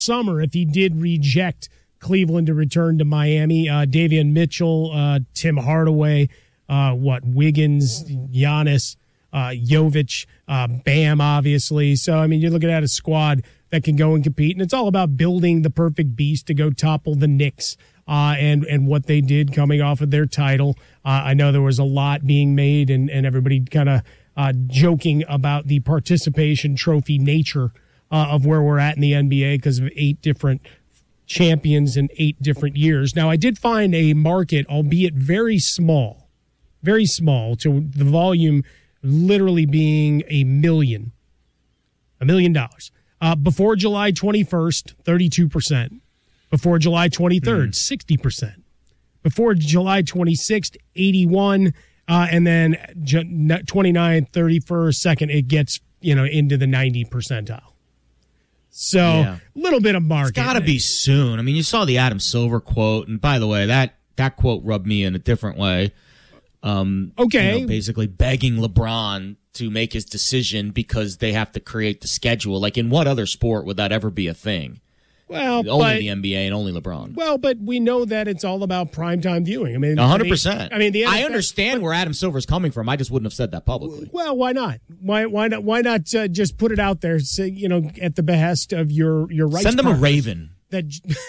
summer if he did reject Cleveland to return to Miami. Davion Mitchell, Tim Hardaway, Wiggins, Giannis, Jovic, Bam, obviously. So, I mean, you're looking at a squad that can go and compete, and it's all about building the perfect beast to go topple the Knicks and what they did coming off of their title. I know there was a lot being made and everybody kind of joking about the participation trophy nature of where we're at in the NBA because of 8 different champions in 8 different years. Now, I did find a market, albeit very small, to the volume literally being $1 million. Before July 21st, 32%. Before July 23rd, 60%. Before July 26th, 81%. And then 29th, 31st, 2nd, it gets, into the 90 percentile. So a little bit of market. It's got to be soon. I mean, you saw the Adam Silver quote, and by the way, that quote rubbed me in a different way. Okay. Basically begging LeBron to make his decision because they have to create the schedule. Like, in what other sport would that ever be a thing? Well, only the NBA and only LeBron. Well, but we know that it's all about primetime viewing. I mean, 100%. I mean, I understand where Adam Silver's coming from. I just wouldn't have said that publicly. Well, why not? Why not just put it out there? Say, at the behest of your rights. Send them a raven that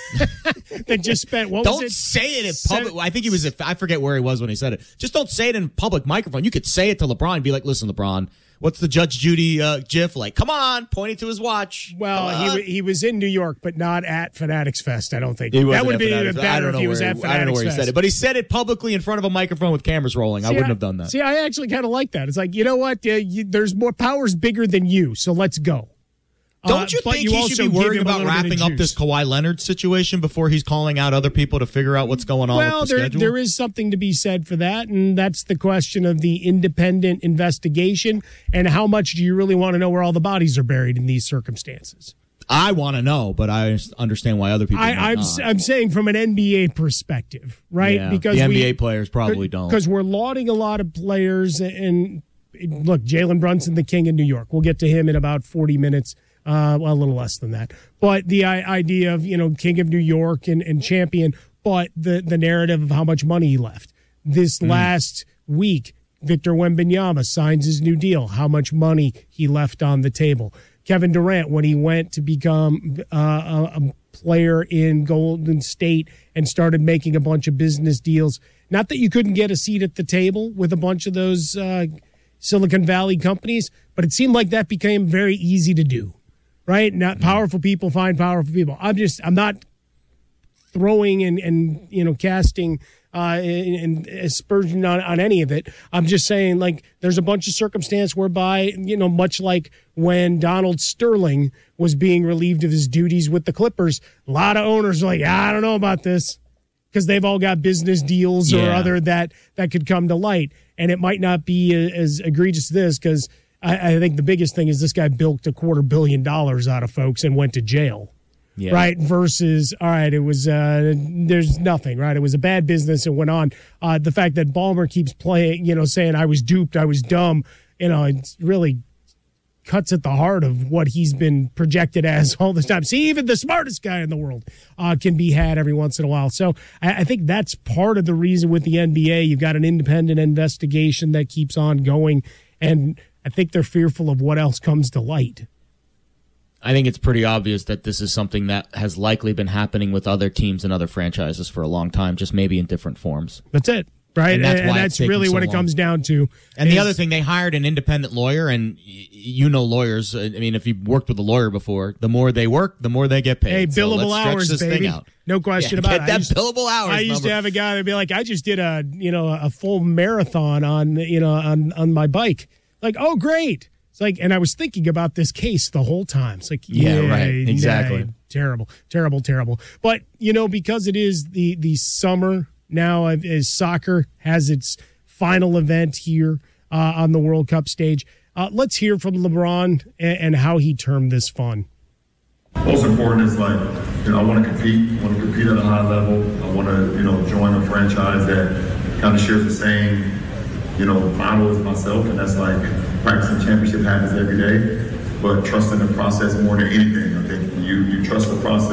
just spent. Don't say it in public. I think he was. I forget where he was when he said it. Just don't say it in public microphone. You could say it to LeBron and be like, "Listen, LeBron. What's the Judge Judy gif like? Come on," pointing to his watch. Well, he was in New York, but not at Fanatics Fest. I don't think that would be even better if he was at Fanatics Fest. I don't know where he said it, but he said it publicly in front of a microphone with cameras rolling. I wouldn't have done that. See, I actually kind of like that. It's like, you know what? There's more powers bigger than you, so let's go. Don't you think he should be worried about wrapping up this Kawhi Leonard situation before he's calling out other people to figure out what's going on with the schedule? There is something to be said for that, and that's the question of the independent investigation and how much do you really want to know where all the bodies are buried in these circumstances? I want to know, but I understand why other people I'm saying from an NBA perspective, right? Yeah, because the NBA players probably don't. Because we're lauding a lot of players, and look, Jalen Brunson, the king of New York. We'll get to him in about 40 minutes. A little less than that. But the idea of, king of New York and champion, but the narrative of how much money he left. This last week, Victor Wembanyama signs his new deal, how much money he left on the table. Kevin Durant, when he went to become a player in Golden State and started making a bunch of business deals, not that you couldn't get a seat at the table with a bunch of those Silicon Valley companies, but it seemed like that became very easy to do. Right? Not powerful people find powerful people. I'm not throwing and casting and aspersion on any of it. I'm just saying, like, there's a bunch of circumstance whereby, much like when Donald Sterling was being relieved of his duties with the Clippers, a lot of owners are like, I don't know about this, because they've all got business deals or other that could come to light. And it might not be as egregious as this, because I think the biggest thing is this guy bilked $250 million out of folks and went to jail, right? Versus, all right, it was there's nothing, right? It was a bad business and went on. The fact that Ballmer keeps playing, saying I was duped, I was dumb, it really cuts at the heart of what he's been projected as all the time. See, even the smartest guy in the world can be had every once in a while. So I think that's part of the reason with the NBA. You've got an independent investigation that keeps on going, and I think they're fearful of what else comes to light. I think it's pretty obvious that this is something that has likely been happening with other teams and other franchises for a long time, just maybe in different forms. That's it, right? And that's really what it comes down to. And the other thing, they hired an independent lawyer, and lawyers. I mean, if you've worked with a lawyer before, the more they work, the more they get paid. Hey, billable hours, baby. No question about it. Get that billable hours. I used to have a guy that'd be like, I just did a full marathon on my bike. Like, oh, great. It's like, and I was thinking about this case the whole time. It's like, right, exactly. Terrible. But, because it is the summer now, as soccer has its final event here on the World Cup stage, let's hear from LeBron and how he termed this fun. Most important is I want to compete. I want to compete at a high level. I want to, join a franchise that kind of shares the same model as myself, and that's practicing championship habits every day, but trusting the process more than anything. I think when you you trust the process.